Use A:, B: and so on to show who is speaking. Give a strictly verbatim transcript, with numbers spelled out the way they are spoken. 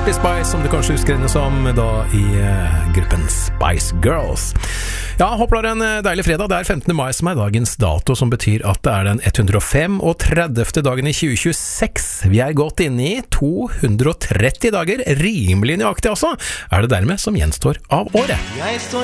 A: Poppy Spice, som du kanskje husker henne som da i uh, gruppen Spice Girls. Ja, håper det er en deilig fredag. Det er femtende mai som er dagens dato, som betyr at det er den hundre og femogtredivte dagen i tjue tjueseks. Vi er gått inn i to hundre og tretti dager, rimelig nøyaktig altså, er det dermed som gjenstår av året.